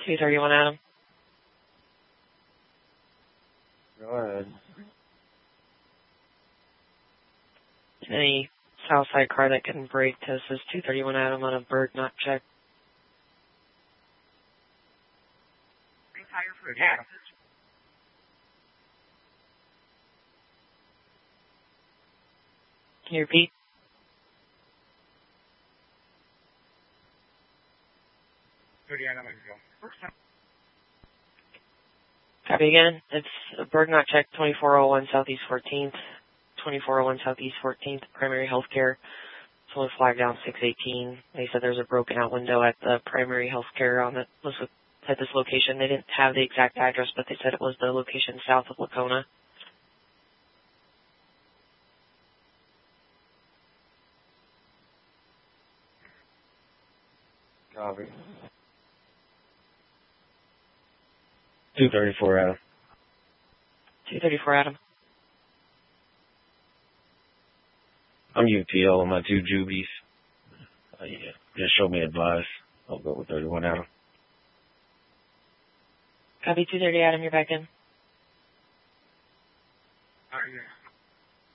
231 Adam. Go ahead. Any south side car that can brake to says 231 Adam on a bird not check. Yeah. Can you repeat? Copy again. It's a bird not check 2401 Southeast 14th. 2401 Southeast 14th, primary healthcare. Someone flagged down 618. They said there's a broken out window at the primary healthcare on at this location. They didn't have the exact address, but they said it was the location south of Lacona. Copy. 234 Adam. 234 Adam. I'm UTL on my two Jubies. Yeah. Just show me advice. I'll go with 31 Adam. Copy 230 Adam, you're back in.